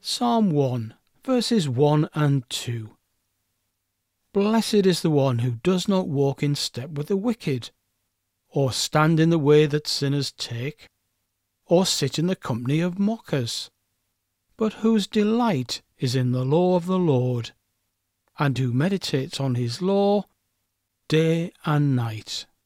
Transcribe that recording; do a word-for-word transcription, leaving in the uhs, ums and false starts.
Psalm one, verses one and two. Blessed is the one who does not walk in step with the wicked, or stand in the way that sinners take, or sit in the company of mockers, but whose delight is in the law of the Lord, and who meditates on his law day and night.